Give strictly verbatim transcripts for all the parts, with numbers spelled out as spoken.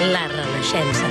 La Renaixença.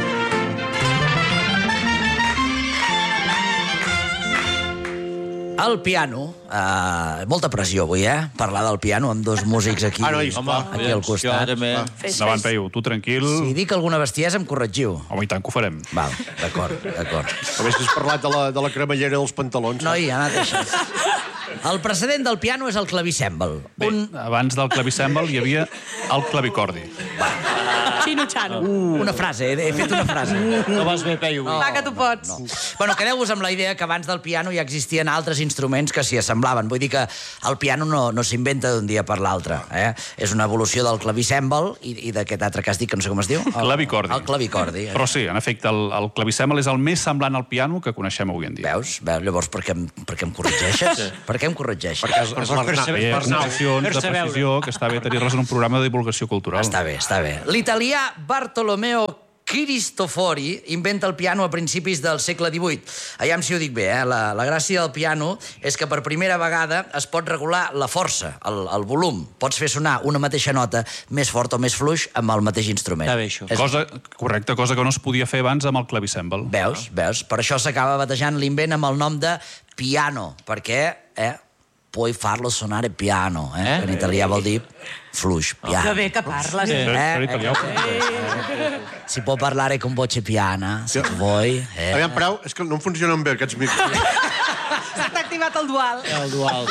El piano, eh, molta pressió avui, eh? Parlar del piano amb dos músics aquí, Ah, no, i- aquí home, al costat. Fes, Endavant, fes. Peyu, tu tranquil. Si dic alguna bestiesa, em corregiu. Home, i tant que ho farem. Val, d'acord, d'acord. Haguessis parlat de la, de la cremallera dels pantalons. No, hi ha anat així. El precedent del piano és el clavicèmbal. Bé, Un, abans del clavicèmbal hi havia el clavicordi. Xino Xano. una frase, he, he fet una frase. No vas bé, Peyu. Va, que tu pots. No. Bueno, quedeu-vos amb la idea que abans del piano ja existien altres instruments que s'hi assemblaven. Vull dir que el piano no, no s'inventa d'un dia per l'altre. Eh? És una evolució del clavicèmbal i, i d'aquest altre que has dit, que no sé com es diu. El, Clavicordi. El clavicordi. Però sí, en efecte, el, el clavicèmbal és el més semblant al piano que coneixem avui en dia. Veus? Veus? Llavors, per què, em- per què em corregeixes? Sí. Per què em corregeixes? Perquè és, és l'Arnau. Bé, connexions de fer-se veure. precisió, que està bé tenir-les en un programa de divulgació cultural. Està bé, està bé. L'italià Bartolomeo Cristofori inventa el piano a principis del segle divuit. Aviam si ho dic bé, eh? La, la gràcia del piano és que per primera vegada es pot regular la força, el, el volum. Pots fer sonar una mateixa nota més fort o més fluix amb el mateix instrument. Està bé, això. És- Cosa, correcte, cosa que no es podia fer abans amb el clavicèmbal. Veus? Veus? Per això s'acaba batejant l'invent amb el nom de piano, perquè eh, puoi farlo suonare piano, eh? Eh? Que en italià vol dir fluix, piano. Que bé que parles. Sí. Eh? Per italià ho puc fer. Si può parlare con voce piana, se vuoi. Eh? Aviam, pareu, és que no em funcionen bé aquests micros. S'ha activat el dual. El dual.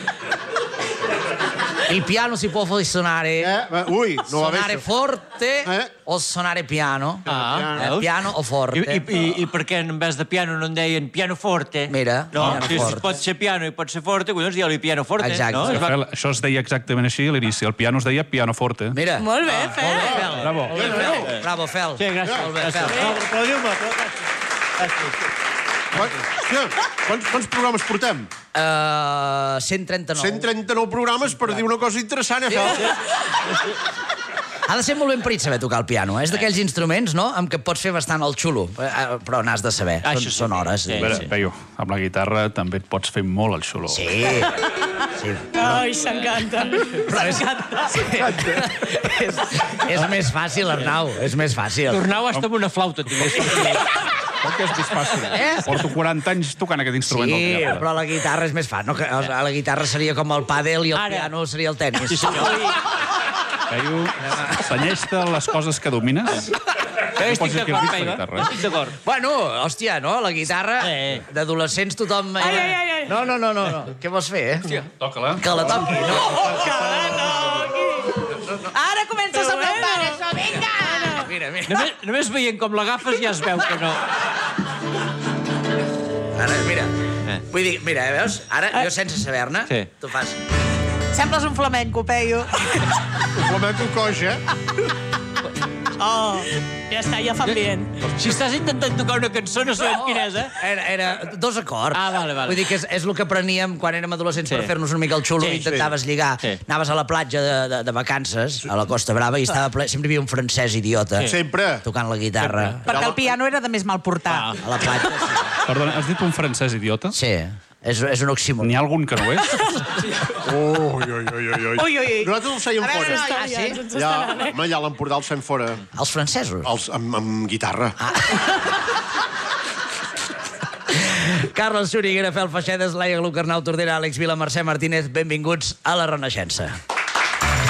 Il piano si può suonare, Eh? va, Ui, no va bé. suonare això. forte Eh? o suonare piano. Ah, Eh, veus? piano o I, forte. i, i, I per què en vez de piano no en deien pianoforte? Mira, no, piano si, forte. si pot ser piano i pot ser forte, collons, digue-li pianoforte. Exacte. No? Es va... Rafael, això es deia exactament així a l'inici. El piano es deia pianoforte. Mira. Molt bé, Fel. Bravo. Fel. Bravo, Fel. Sí, gràcies. Molt bé, gràcies. Fel. No, aplaudiu-me, però gràcies. Quan- Hòstia, Quants, quants programes portem? Uh, cent trenta-nou. cent trenta-nou programes per dir una cosa interessant, eh, Fel? Ha de ser molt ben parit saber tocar el piano. Eh? És d'aquells instruments, no?, amb què pots fer bastant el xulo. Eh, Però n'has de saber. Ah, Són, això sí. són hores. Sí, A veure, Peyu, amb la guitarra també et pots fer molt el xuló. Sí. Sí. Ai, s'encanta. S'encanta. és, és més fàcil, Arnau. És més fàcil. Tornau hasta amb una flauta, tingués. Com que és més fàcil? Eh? Porto quaranta anys tocant aquest instrument Sí, del piano. però la guitarra és més fàcil. No, que, a la guitarra seria com el pàdel i el Ara. piano seria el tennis. Sí, senyor. Peyu, senyeix-te les coses que domines. Jo No pots estic dir que d'acord, és Peyu. guitarra. Estic d'acord. Bueno, hòstia, no? La guitarra, Eh. d'adolescents tothom... Ai, ai, ai, ai. No, no, no, no, no. Què vols fer, eh? Toca-la. Que la toqui, no? Ara comences amb el pare, això, vinga! Mira, mira. Només, només veient com l'agafes ja es veu que no. Ara, mira. Eh. Vull dir, mira, eh, veus? Ara, jo sense saber-ne, Sí. tu fas... Sembles un flamenco, Peyu. Un flamenco coix, eh? Oh, ja està, ja fa ambient. Si estàs intentant tocar una cançó no sabem quina és, eh? Era, era dos acords. Ah, vale, vale. Vull dir que és, és el que apreníem quan érem adolescents Sí. per fer-nos una mica el xulo. Sí, Intentaves lligar. Sí. Anaves a la platja de, de, de vacances, a la Costa Brava, i estava ple... sempre hi havia un francès idiota Sempre. tocant la guitarra. Perquè el piano era de més mal portar. A la platja, sí. Perdona, has dit un francès idiota? Sí, és, és un oxímor. N'hi ha algun que no és? Ui, ui, ui, ui, ui. Ui, ui, ui. Nosaltres els fèiem A veure, fora. noi, Ah, sí? ja ens està Ja, anant, eh? home, ja a l'Empordà els fem fora. Els francesos. Els, amb, amb guitarra. Carles Xuriguera, Fel Feixedes, Laia Glucarnau, Tordera, Àlex Vila, Mercè Martínez, benvinguts a la Renaixença.